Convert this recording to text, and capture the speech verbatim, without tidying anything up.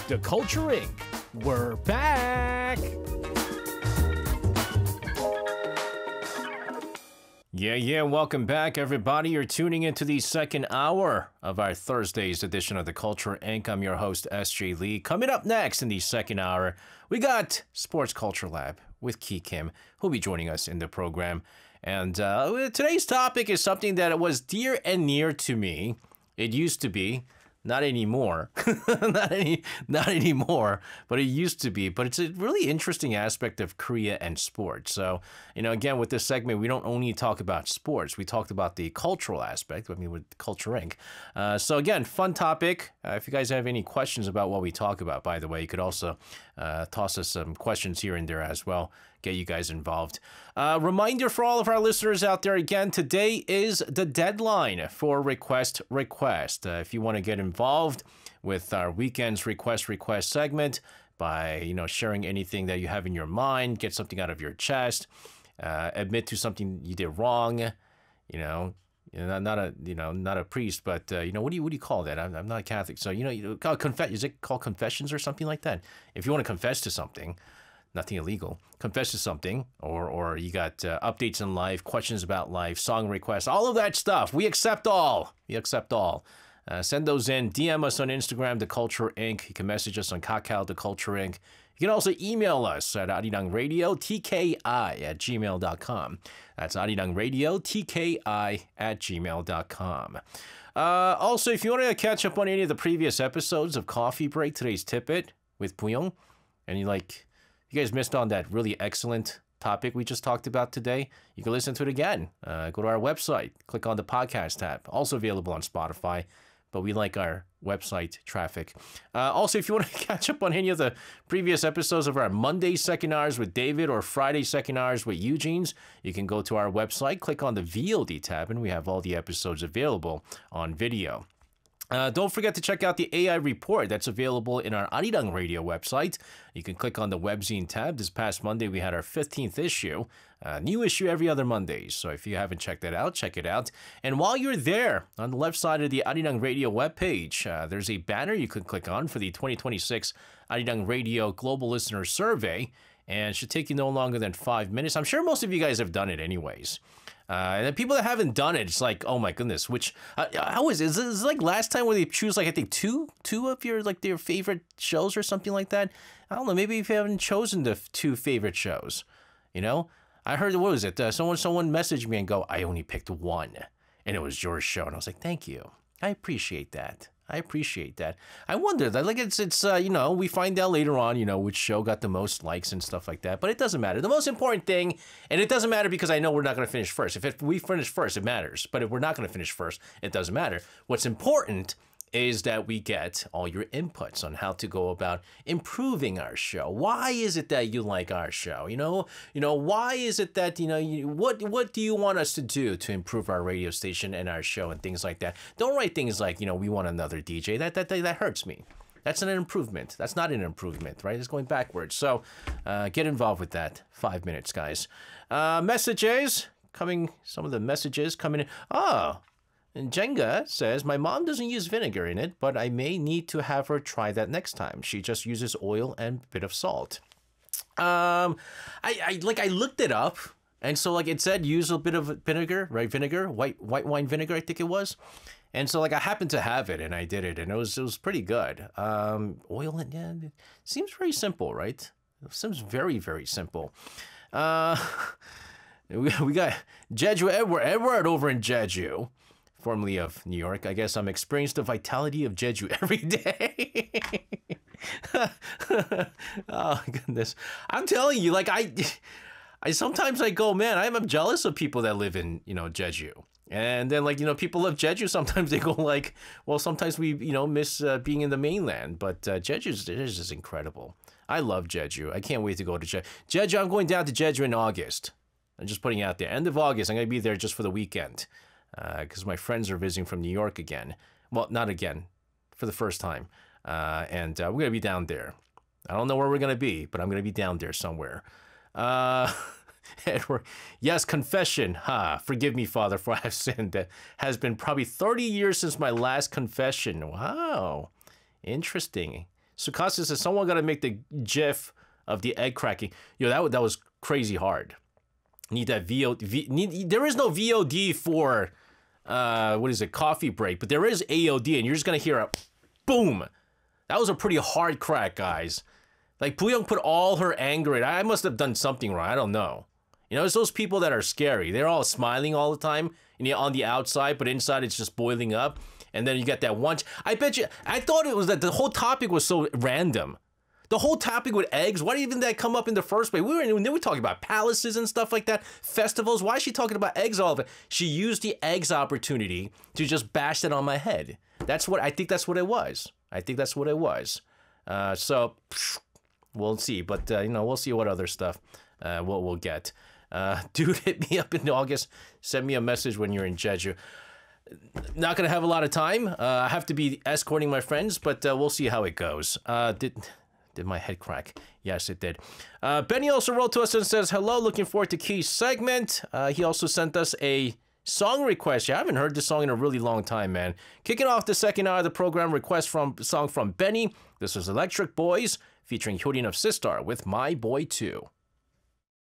The Culture Incorporated. We're back! Yeah, yeah, welcome back, everybody. You're tuning into the second hour of our Thursday's edition of The Culture Incorporated. I'm your host, S J Lee. Coming up next in the second hour, we got Sports Culture Lab with Ki Kim, who'll be joining us in the program. And uh, today's topic is something that was dear and near to me. It used to be. Not anymore, not any, not anymore, but it used to be. But it's a really interesting aspect of Korea and sports. So, you know, again, with this segment, we don't only talk about sports. We talked about the cultural aspect, I mean, with Culture Incorporated. Uh, so again, fun topic. Uh, if you guys have any questions about what we talk about, by the way, you could also uh, toss us some questions here and there as well. Get you guys involved. Uh, reminder for all of our listeners out there, again, today is the deadline for Request Request. Uh, if you want to get involved with our weekend's Request Request segment by, you know, sharing anything that you have in your mind, get something out of your chest, uh, admit to something you did wrong, you know, you know, not, not a, you know, not a priest, but, uh, you know, what do you, what do you call that? I'm, I'm not a Catholic. So, you know, you call confess, is it called confessions or something like that? If you want to confess to something, nothing illegal, confess to something, or or you got uh, updates in life, questions about life, song requests, all of that stuff. We accept all. We accept all. Uh, send those in. D M us on Instagram, The Culture Incorporated. You can message us on Kakao, The Culture Incorporated. You can also email us at arirang T K I at gmail dot com. That's arirang T K I at gmail dot com. Uh, also, if you want to catch up on any of the previous episodes of Coffee Break, today's Tidbit with Puyong, and you like... you guys missed on that really excellent topic we just talked about today, you can listen to it again. Uh, go to our website, click on the podcast tab. Also available on Spotify, but we like our website traffic. Uh, also, if you want to catch up on any of the previous episodes of our Monday Second Hours with David or Friday Second Hours with Eugene's, you can go to our website, click on the V O D tab, and we have all the episodes available on video. Uh, don't forget to check out the A I report that's available in our Arirang Radio website. You can click on the webzine tab. This past Monday, we had our fifteenth issue. Uh, new issue every other Monday. So if you haven't checked that out, check it out. And while you're there, on the left side of the Arirang Radio webpage, uh, there's a banner you can click on for the twenty twenty-six Arirang Radio Global Listener Survey. And it should take you no longer than five minutes. I'm sure most of you guys have done it anyways. Uh, and the people that haven't done it, it's like, oh my goodness, which, uh, how is it? Is it is it like last time where they choose, like, I think two, two of your, like, their favorite shows or something like that? I don't know, maybe if you haven't chosen the two favorite shows, you know? I heard, what was it? Uh, someone, someone messaged me and go, I only picked one, and it was your show. And I was like, thank you. I appreciate that. I appreciate that. I wonder that, like, it's, it's uh, you know, we find out later on, you know, which show got the most likes and stuff like that, but it doesn't matter. The most important thing, and it doesn't matter because I know we're not going to finish first. If, if we finish first, it matters, but if we're not going to finish first, it doesn't matter. What's important is that we get all your inputs on how to go about improving our show. Why is it that you like our show? You know, you know, why is it that, you know, you, what what do you want us to do to improve our radio station and our show and things like that? Don't write things like, you know, we want another D J. That that that, that hurts me. That's an improvement. That's not an improvement, right? It's going backwards. So uh, get involved with that. Five minutes, guys. Uh, messages coming. Some of the messages coming in. Oh. And Jenga says, my mom doesn't use vinegar in it, but I may need to have her try that next time. She just uses oil and a bit of salt. Um, I, I like I looked it up, and so like it said use a bit of vinegar, right? Vinegar, white white wine vinegar, I think it was. And so like I happened to have it, and I did it, and it was it was pretty good. Um, oil and yeah, it seems very simple, right? It seems very very simple. Uh, we we got Jeju Edward Edward over in Jeju, formerly of New York. I guess I'm experiencing the vitality of Jeju every day. Oh, goodness. I'm telling you, like, I, I sometimes I go, man, I'm jealous of people that live in, you know, Jeju. And then, like, you know, people love Jeju. Sometimes they go like, well, sometimes we, you know, miss uh, being in the mainland. But uh, Jeju is just incredible. I love Jeju. I can't wait to go to Jeju. Jeju, I'm going down to Jeju in August. I'm just putting it out there. End of August, I'm going to be there just for the weekend. Because uh, my friends are visiting from New York again. Well, not again, for the first time. Uh, and uh, we're going to be down there. I don't know where we're going to be, but I'm going to be down there somewhere. Uh, Edward, yes, confession. Ha, forgive me, Father, for I have sinned. It has been probably thirty years since my last confession. Wow, interesting. Sukasa says, someone got to make the gif of the egg cracking. Yo, that, that was crazy hard. Need that V O D. V, need, there is no V O D for, uh, what is it, coffee break, but there is A O D, and you're just going to hear a boom. That was a pretty hard crack, guys. Like, Booyoung put all her anger in. I must have done something wrong. I don't know. You know, it's those people that are scary. They're all smiling all the time and you're on the outside, but inside it's just boiling up. And then you get that one. I bet you, I thought it was that the whole topic was so random. The whole topic with eggs, why did even that come up in the first place? We were, we were talking about palaces and stuff like that, festivals. Why is she talking about eggs all of it? She used the eggs opportunity to just bash it on my head. That's what, I think that's what it was. I think that's what it was. Uh, so, we'll see. But, uh, you know, we'll see what other stuff uh, we'll, we'll get. Uh, dude, hit me up in August. Send me a message when you're in Jeju. Not going to have a lot of time. Uh, I have to be escorting my friends, but uh, we'll see how it goes. Uh, did, did my head crack? Yes, it did. Uh, Benny also wrote to us and says, hello, looking forward to Key's segment. Uh, he also sent us a song request. Yeah, I haven't heard this song in a really long time, man. Kicking off the second hour of the program, request from song from Benny. This is Electric Boys featuring Hyorin of Sistar with My Boy two.